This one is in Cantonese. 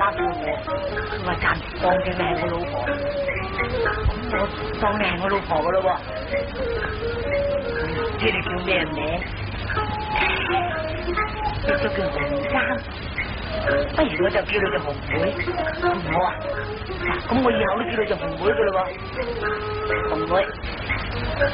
媽叫我話暫時當正你係我老婆，咁我當你係我老婆噶咯喎。唔知你叫咩名？你就叫紅衫，不如我就叫你做紅妹，好唔好啊？嗱，咁我以後都叫你做紅妹噶咯喎，紅妹。